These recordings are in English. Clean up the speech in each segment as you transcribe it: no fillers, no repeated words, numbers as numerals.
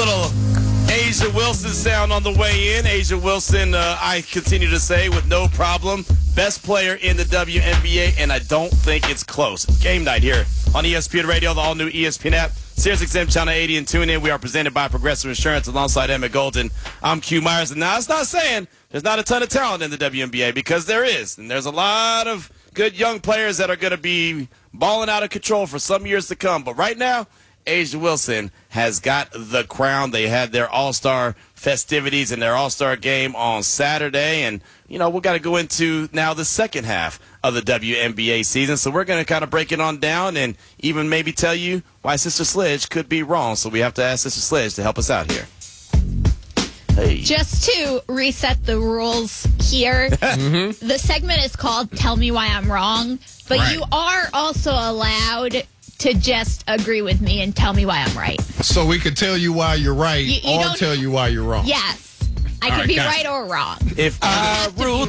little A'ja Wilson sound on the way in. A'ja Wilson, I continue to say, with no problem, best player in the WNBA, and I don't think it's close. Game night here on ESPN Radio, the all-new ESPN app, SiriusXM Channel 80, and tune in. We are presented by Progressive Insurance alongside Emmett Golden. I'm Q Myers, and now it's not saying there's not a ton of talent in the WNBA, because there is, and there's a lot of good young players that are going to be balling out of control for some years to come. But right now, A'ja Wilson has got the crown. They had their All-Star festivities and their All-Star game on Saturday. And, you know, we've got to go into now the second half of the WNBA season. So we're going to kind of break it on down and even maybe tell you why Sister Sledge could be wrong. So we have to ask Sister Sledge to help us out here. Hey. Just to reset the rules here, the segment is called Tell Me Why I'm Wrong, but you are also allowed to just agree with me and tell me why I'm right. So we could tell you why you're right or tell you why you're wrong. Yes. I could be right or wrong. If I ruled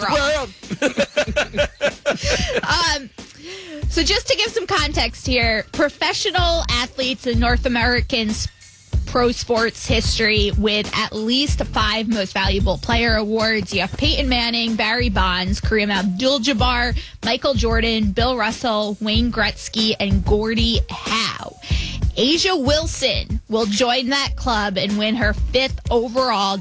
the world. So just to give some context here, professional athletes in North Americans pro sports history with at least 5 most valuable player awards. You have Peyton Manning, Barry Bonds, Kareem Abdul-Jabbar, Michael Jordan, Bill Russell, Wayne Gretzky, and Gordie Howe. A'ja Wilson will join that club and win her 5th overall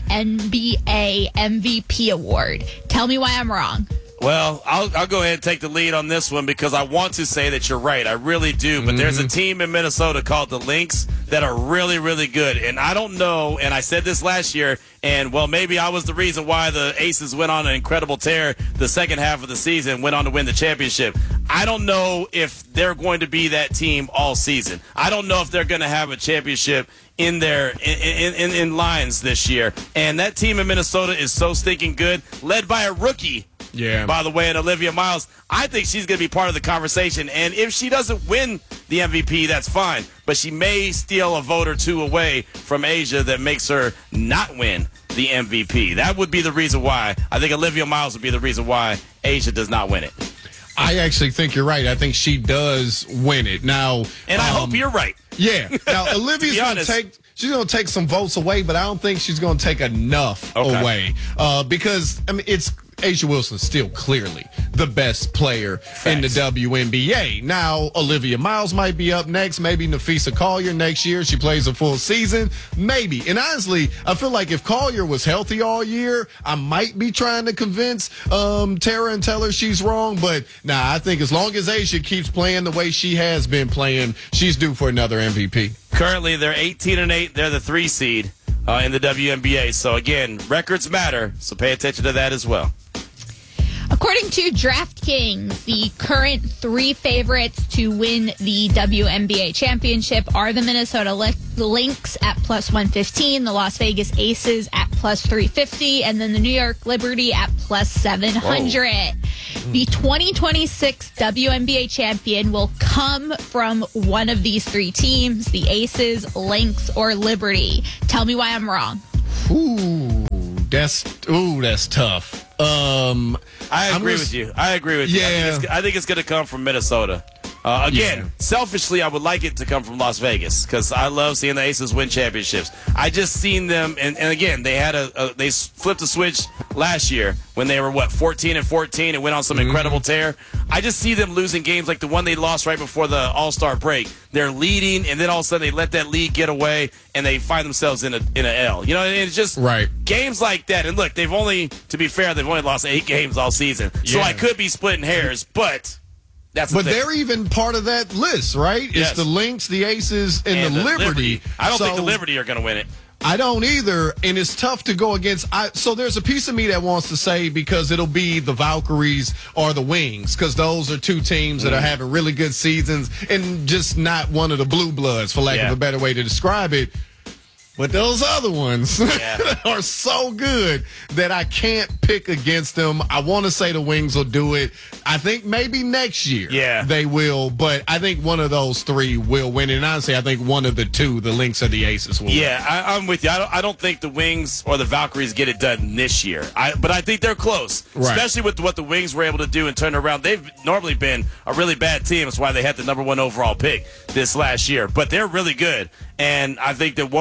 WNBA MVP award. Tell me why I'm wrong. Well, I'll go ahead and take the lead on this one because I want to say that you're right. I really do. But there's a team in Minnesota called the Lynx that are really, really good. And I don't know, and I said this last year, and, well, maybe I was the reason why the Aces went on an incredible tear the second half of the season, went on to win the championship. I don't know if they're going to be that team all season. I don't know if they're going to have a championship in their in lines this year. And that team in Minnesota is so stinking good, led by a rookie. Yeah. By the way, and Olivia Miles, I think she's going to be part of the conversation. And if she doesn't win the MVP, that's fine. But she may steal a vote or two away from A'ja that makes her not win the MVP. That would be the reason why. I think Olivia Miles would be the reason why A'ja does not win it. I actually think you're right. I think she does win it. Now, and I hope you're right. Yeah. Now, Olivia's going to take some votes away, but I don't think she's going to take enough away. Because, I mean, it's A'ja Wilson's still clearly the best player in the WNBA. Now, Olivia Miles might be up next. Maybe Napheesa Collier next year. She plays a full season. Maybe. And honestly, I feel like if Collier was healthy all year, I might be trying to convince Tara and tell her she's wrong. But, I think as long as A'ja keeps playing the way she has been playing, she's due for another MVP. Currently, they're 18-8. They're the 3 seed in the WNBA. So, again, records matter. So pay attention to that as well. According to DraftKings, the current 3 favorites to win the WNBA championship are the Minnesota Lynx at plus 115, the Las Vegas Aces at plus 350, and then the New York Liberty at plus 700. Whoa. The 2026 WNBA champion will come from one of these 3 teams, the Aces, Lynx, or Liberty. Tell me why I'm wrong. That's tough. I agree with you. Yeah. I think it's going to come from Minnesota. Selfishly, I would like it to come from Las Vegas because I love seeing the Aces win championships. I just seen them, and again, they had they flipped a switch last year when they were 14-14 and went on some incredible tear. I just see them losing games like the one they lost right before the All-Star break. They're leading, and then all of a sudden they let that lead get away, and they find themselves in an L. You know, and it's just games like that. And look, they've only lost 8 games all season, so I could be splitting hairs, but. But they're even part of that list, right? It's the Lynx, the Aces, and the Liberty. I don't think the Liberty are going to win it. I don't either, and it's tough to go against. So there's a piece of me that wants to say because it'll be the Valkyries or the Wings because those are 2 teams that are having really good seasons and just not one of the blue bloods, for lack of a better way to describe it. But those other ones are so good that I can't pick against them. I want to say the Wings will do it. I think maybe next year they will, but I think one of those 3 will win. And honestly, I think one of the 2, the Lynx or the Aces, will win. Yeah, I'm with you. I don't think the Wings or the Valkyries get it done this year. But I think they're close, especially with what the Wings were able to do and turn around. They've normally been a really bad team. That's why they had the #1 overall pick this last year. But they're really good. And I think that one more year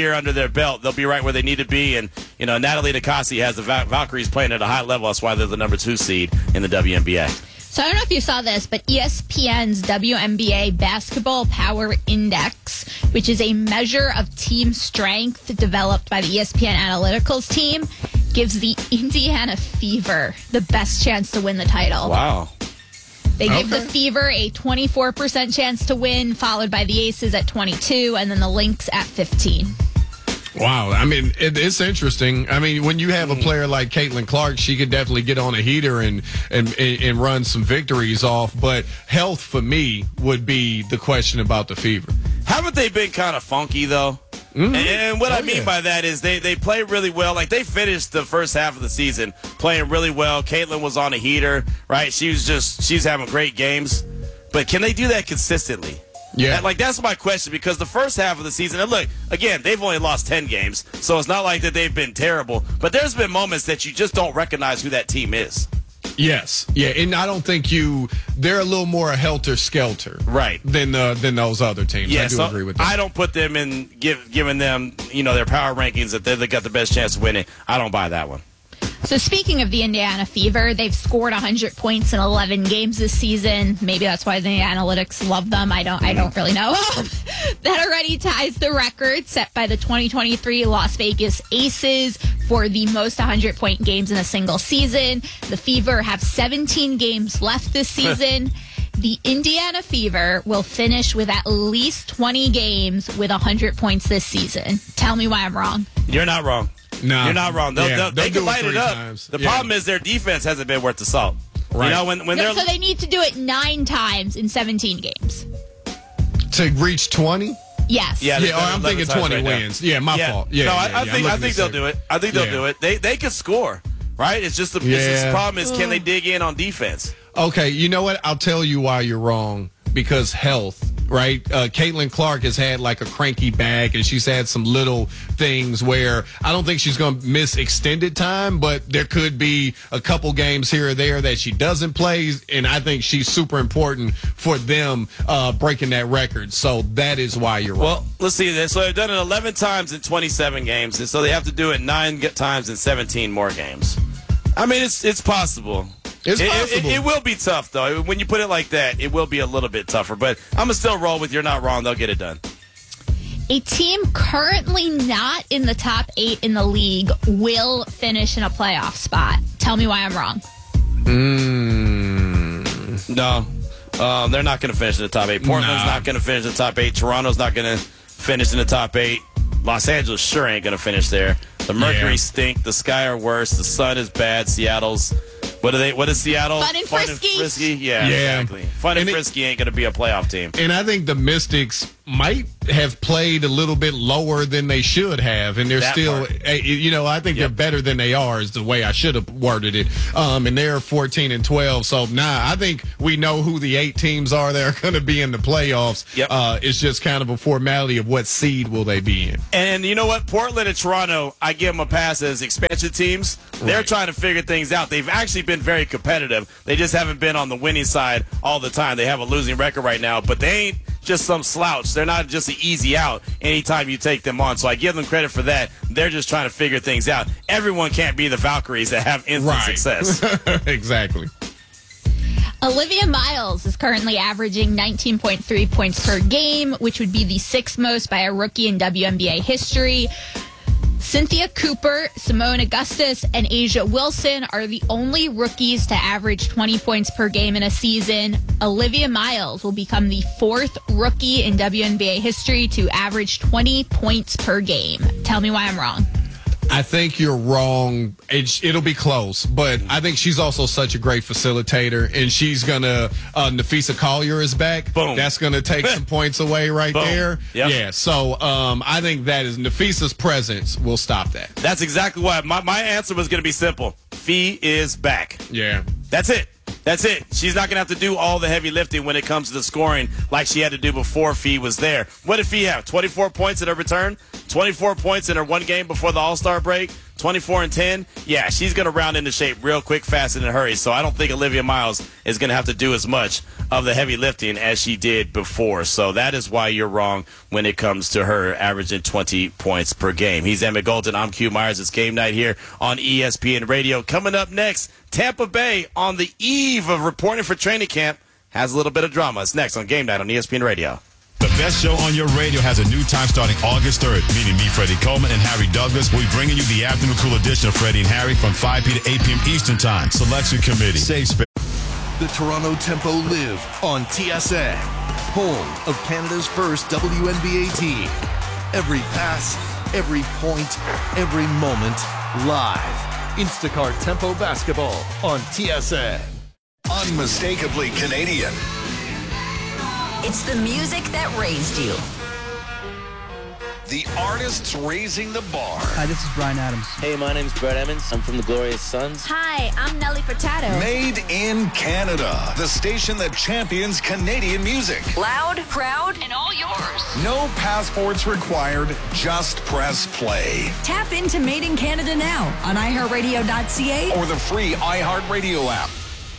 year under their belt, they'll be right where they need to be. And, Natalie Nikasi has the Valkyries playing at a high level. That's why they're the number 2 seed in the WNBA. So I don't know if you saw this, but ESPN's WNBA Basketball Power Index, which is a measure of team strength developed by the ESPN Analyticals team, gives the Indiana Fever the best chance to win the title. Wow. They give the Fever a 24% chance to win, followed by the Aces at 22, and then the Lynx at 15. Wow. I mean, it's interesting. I mean, when you have a player like Caitlin Clark, she could definitely get on a heater and run some victories off. But health, for me, would be the question about the Fever. Haven't they been kind of funky, though? Mm-hmm. And what I mean by that is they play really well. Like, they finished the first half of the season playing really well. Caitlin was on a heater, right? She's having great games. But can they do that consistently? Yeah. That's my question, because the first half of the season, and look, again, they've only lost 10 games, so it's not like that they've been terrible. But there's been moments that you just don't recognize who that team is. Yes. Yeah, and I don't think they're a little more helter-skelter, right, than those other teams. Yeah, I do agree with that. I don't put them in giving them, their power rankings that they got the best chance of winning. I don't buy that one. So speaking of the Indiana Fever, they've scored 100 points in 11 games this season. Maybe that's why the analytics love them. I don't really know. That already ties the record set by the 2023 Las Vegas Aces for the most 100-point games in a single season. The Fever have 17 games left this season. The Indiana Fever will finish with at least 20 games with 100 points this season. Tell me why I'm wrong. You're not wrong. No, you're not wrong. They can light it up. Times. The problem is their defense hasn't been worth the salt. Right. When they're so they need to do it 9 times in 17 games to reach 20. Yes. Yeah. I'm thinking 20 right wins. Yeah, my fault. Yeah. No, I think they'll do it. I think they'll do it. They could score, right? It's just the problem is, can they dig in on defense? Okay, you know what? I'll tell you why you're wrong. Because health, right? Caitlin Clark has had like a cranky back, and she's had some little things where I don't think she's going to miss extended time, but there could be a couple games here or there that she doesn't play, and I think she's super important for them breaking that record. So that is why you're wrong. Well, let's see this. So they've done it 11 times in 27 games, and so they have to do it 9 times in 17 more games. I mean, it's possible. It's possible. It will be tough, though. When you put it like that, it will be a little bit tougher. But I'm going to still roll with you're not wrong. They'll get it done. A team currently not in the top 8 in the league will finish in a playoff spot. Tell me why I'm wrong. No. They're not going to finish in the top 8. Portland's not going to finish in the top 8. Toronto's not going to finish in the top 8. Los Angeles sure ain't going to finish there. The Mercury stink. The Sky are worse. The Sun is bad. Seattle's... What is Seattle? Fun and frisky. Yeah, exactly. Fun and frisky ain't going to be a playoff team. And I think the Mystics might have played a little bit lower than they should have, and they're I think they're better than they are is the way I should have worded it. And they're 14-12. So I think we know who the 8 teams are that are going to be in the playoffs. Yep. It's just kind of a formality of what seed will they be in. And you know what? Portland and Toronto, I give them a pass as expansion teams. They're trying to figure things out. They've actually been very competitive. They just haven't been on the winning side all the time. They have a losing record right now, but they ain't just some slouch. They're not just an easy out anytime you take them on. So I give them credit for that. They're just trying to figure things out. Everyone can't be the Valkyries that have instant success. Exactly. Olivia Miles is currently averaging 19.3 points per game, which would be the 6th most by a rookie in WNBA history. Cynthia Cooper, Simone Augustus, and Asia Wilson are the only rookies to average 20 points per game in a season. Olivia Miles will become the 4th rookie in WNBA history to average 20 points per game. Tell me why I'm wrong. I think you're wrong. It'll be close, but I think she's also such a great facilitator, and she's going to Nafisa Collier is back. Boom. That's going to take some points away right there. Yep. Yeah, so I think that is Nafisa's presence will stop that. That's exactly why. My answer was going to be simple. Fee is back. Yeah. That's it. She's not going to have to do all the heavy lifting when it comes to the scoring like she had to do before Fee was there. What did Fee have? 24 points at her return? 24 points in her one game before the All-Star break, 24-10. Yeah, she's going to round into shape real quick, fast, and in a hurry. So I don't think Olivia Miles is going to have to do as much of the heavy lifting as she did before. So that is why you're wrong when it comes to her averaging 20 points per game. He's Emmett Golden. I'm Q Myers. It's Game Night here on ESPN Radio. Coming up next, Tampa Bay on the eve of reporting for training camp has a little bit of drama. It's next on Game Night on ESPN Radio. The best show on your radio has a new time starting August 3rd, meaning me, Freddie Coleman, and Harry Douglas. We'll be bringing you the afternoon cool edition of Freddie and Harry from 5 p. to 8 p.m. Eastern Time. Selection Committee. Safe space. The Toronto Tempo live on TSN, home of Canada's first WNBA team. Every pass, every point, every moment, live. Instacart Tempo Basketball on TSN. Unmistakably Canadian. It's the music that raised you. The artists raising the bar. Hi, this is Bryan Adams. Hey, my name's Brett Emmons. I'm from the Glorious Sons. Hi, I'm Nelly Furtado. Made in Canada. The station that champions Canadian music. Loud, proud, and all yours. No passports required. Just press play. Tap into Made in Canada now on iHeartRadio.ca or the free iHeartRadio app.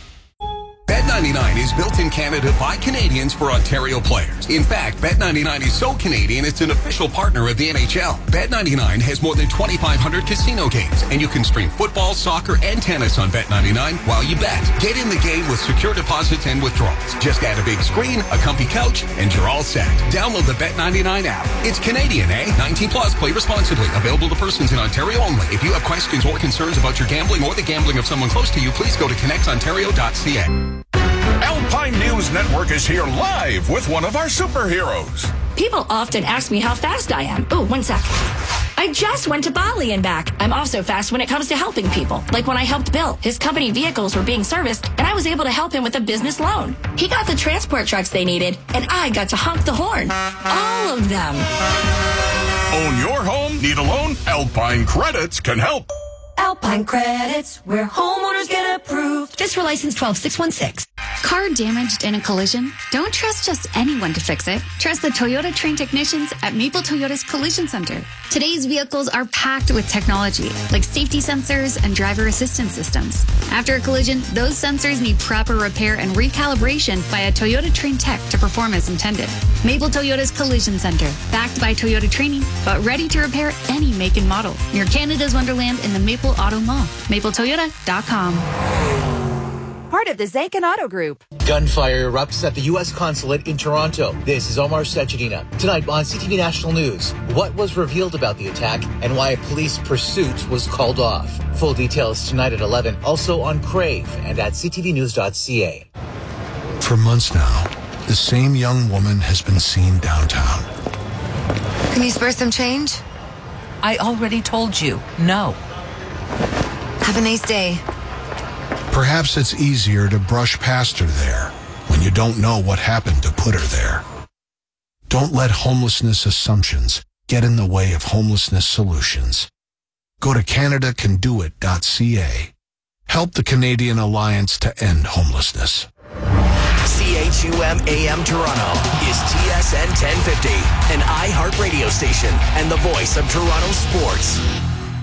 Bet99 is built in Canada by Canadians for Ontario players. In fact, Bet99 is so Canadian, it's an official partner of the NHL. Bet99 has more than 2,500 casino games, and you can stream football, soccer, and tennis on Bet99 while you bet. Get in the game with secure deposits and withdrawals. Just add a big screen, a comfy couch, and you're all set. Download the Bet99 app. It's Canadian, eh? 18 plus, play responsibly. Available to persons in Ontario only. If you have questions or concerns about your gambling or the gambling of someone close to you, please go to connectontario.ca. Alpine News Network is here live with one of our superheroes. People often ask me how fast I am. Oh, 1 sec. I just went to Bali and back. I'm also fast when it comes to helping people. Like when I helped Bill. His company vehicles were being serviced, and I was able to help him with a business loan. He got the transport trucks they needed, and I got to honk the horn. All of them. Own your home? Need a loan? Alpine Credits can help. Alpine Credits, where homeowners get approved. Just for license 12616. Car damaged in a collision? Don't trust just anyone to fix it. Trust the Toyota trained technicians at Maple Toyota's Collision Center. Today's vehicles are packed with technology, like safety sensors and driver assistance systems. After a collision, those sensors need proper repair and recalibration by a Toyota trained tech to perform as intended. Maple Toyota's Collision Center, backed by Toyota training, but ready to repair any make and model. Near Canada's Wonderland in the Maple Auto Mall. MapleToyota.com. Part of the Zakin Auto Group. Gunfire erupts at the U.S. consulate in Toronto. This is Omar Sechedina. Tonight on CTV National News, what was revealed about the attack and why a police pursuit was called off. Full details tonight at 11, also on Crave and at ctvnews.ca. For months now, the same young woman has been seen downtown. Can you spare some change? I already told you, no. Have a nice day. Perhaps it's easier to brush past her there when you don't know what happened to put her there. Don't let homelessness assumptions get in the way of homelessness solutions. Go to CanadaCanDoIt.ca. Help the Canadian Alliance to End Homelessness. CHUM AM Toronto is TSN 1050, an iHeart radio station and the voice of Toronto sports.